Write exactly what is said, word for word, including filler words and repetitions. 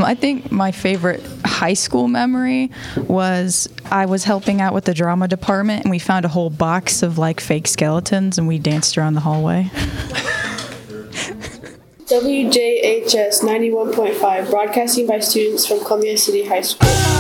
I think my favorite high school memory was I was helping out with the drama department, and we found a whole box of like fake skeletons, and we danced around the hallway. W J H S ninety-one point five, broadcasting by students from Columbia City High School.